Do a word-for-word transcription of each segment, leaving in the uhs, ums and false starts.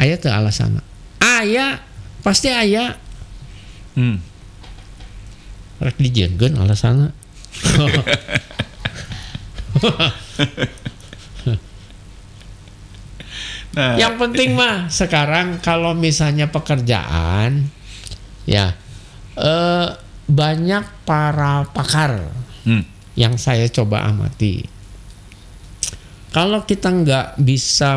Aya teu alasan. Aya, pasti aya. Hmm. Rek dijieunkeun alasanna. Nah, yang penting mah sekarang kalau misalnya pekerjaan, ya eh, banyak para pakar hmm. yang saya coba amati. Kalau kita nggak bisa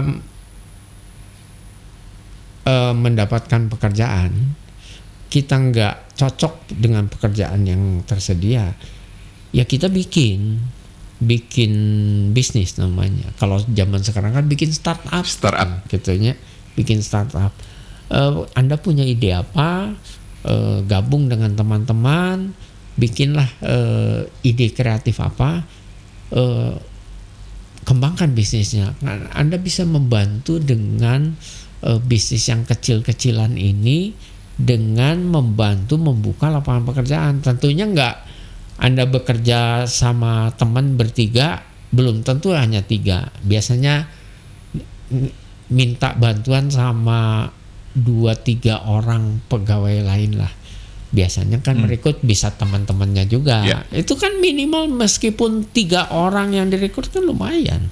uh, mendapatkan pekerjaan, kita nggak cocok dengan pekerjaan yang tersedia, ya kita bikin bikin bisnis namanya. Kalau zaman sekarang kan bikin startup, startup, gitunya, bikin startup. Uh, Anda punya ide apa? Uh, gabung dengan teman-teman, bikinlah uh, ide kreatif apa. Uh, Kembangkan bisnisnya. Anda bisa membantu dengan uh, bisnis yang kecil-kecilan ini dengan membantu membuka lapangan pekerjaan. Tentunya enggak Anda bekerja sama teman bertiga, belum tentu hanya tiga. Biasanya minta bantuan sama dua tiga orang pegawai lain lah. Biasanya kan hmm. merekrut bisa teman-temannya juga. Yeah. Itu kan minimal meskipun tiga orang yang direkrut kan lumayan.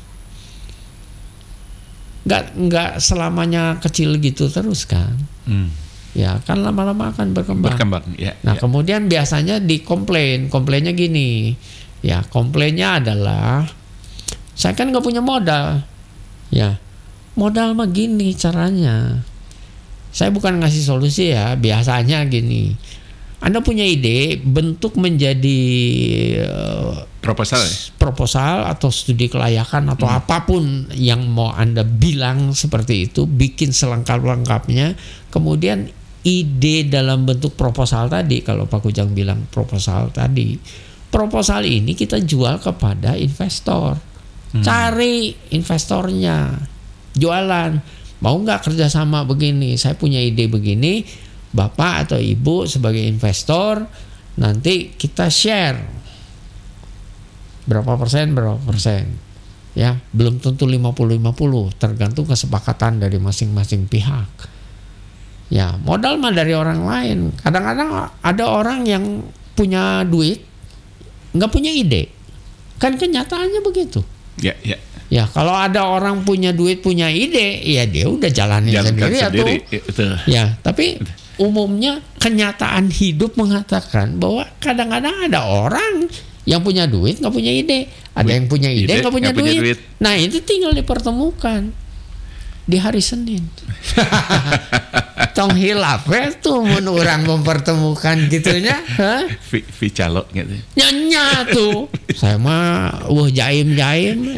Nggak nggak selamanya kecil gitu terus kan. Hmm. Ya kan lama-lama akan berkembang. Berkembang. Yeah, nah yeah. Kemudian biasanya dikomplain, komplainnya gini. Ya komplainnya adalah saya kan nggak punya modal. Ya modal mah gini caranya. Saya bukan ngasih solusi ya. Biasanya gini. Anda punya ide bentuk menjadi uh, proposal ya? proposal atau studi kelayakan atau hmm. apapun yang mau Anda bilang seperti itu, bikin selengkap-lengkapnya. Kemudian ide dalam bentuk proposal tadi, kalau Pak Kujang bilang proposal tadi, proposal ini kita jual kepada investor. Hmm. Cari investornya, jualan. Mau nggak kerjasama begini? Saya punya ide begini. Bapak atau ibu sebagai investor, nanti kita share berapa persen berapa persen, ya belum tentu lima puluh lima puluh, tergantung kesepakatan dari masing-masing pihak. Ya modal mah dari orang lain. Kadang-kadang ada orang yang punya duit nggak punya ide, kan kenyataannya begitu. Ya ya. Ya kalau ada orang punya duit punya ide, ya dia udah jalanin sendiri, sendiri atau ya tapi umumnya kenyataan hidup mengatakan bahwa kadang-kadang ada orang yang punya duit nggak punya ide, ada yang punya ide nggak punya, punya duit. Nah itu tinggal dipertemukan di hari Senin. Tong hilaf tuh mun urang mempertemukan gitunya, hah? Vi calo gitu. Nyanya tuh. Saya mah wah jaim-jaim.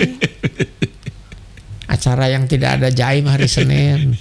Acara yang tidak ada jaim hari Senin.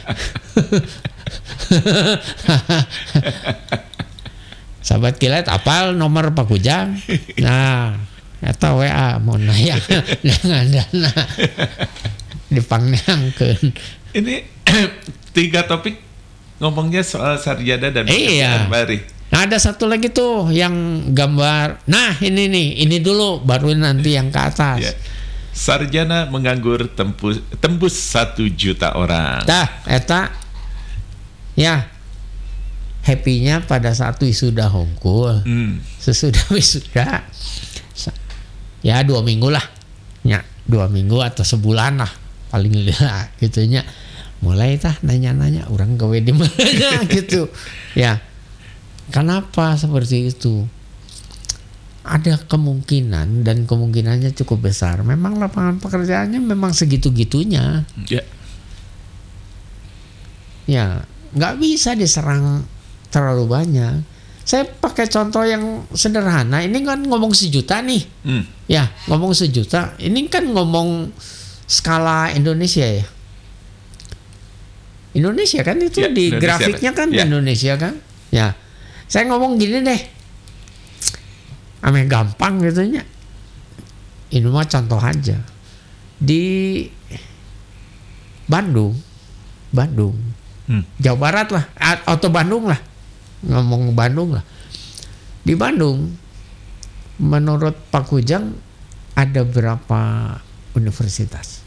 Sahabat kilat apal nomor Pak Kujang. Nah, eta W A mau nanya dengan dana dipangneangkeun. Ini tiga topik ngomongnya soal sarjana dan pekerjaan bari. Nah, ada satu lagi tuh yang gambar. Nah, ini nih, ini dulu baru nanti yang ke atas. Ya. Sarjana menganggur tembus tembus satu juta orang. Dah, eta ya happy-nya pada saat wisuda hongkul. Hmm. Sesudah wisuda ya dua minggu lah. Ya, dua minggu atau sebulan lah paling lah gitunya. Mulai tah nanya-nanya orang gawe di mana gitu. Ya. Kenapa seperti itu? Ada kemungkinan dan kemungkinannya cukup besar. Memang lapangan pekerjaannya memang segitu-gitunya. Ya. Ya, nggak bisa diserang terlalu banyak. Saya pakai contoh yang sederhana. Ini kan ngomong sejuta nih. Hmm. Ya, ngomong sejuta. Ini kan ngomong skala Indonesia ya. Indonesia kan itu ya, di Indonesia grafiknya kan ya. Indonesia kan. Ya. Saya ngomong gini deh. Ame gampang gitunya. Ini mah contoh aja. Di Bandung, Bandung, hmm. Jawa Barat lah, atau Bandung lah. Ngomong Bandung lah. Di Bandung, menurut Pak Kujang ada berapa universitas?